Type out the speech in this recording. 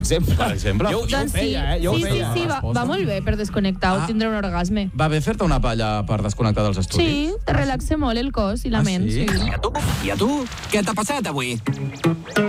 Per exemple. Jo ho feia, jo ho feia. Sí, va molt bé per desconnectar o tindre un orgasme. Va bé fer-te una palla per desconnectar dels estudis? Sí, te relaxa molt el cos i la ment. sí? I a tu? Què t'ha passat avui?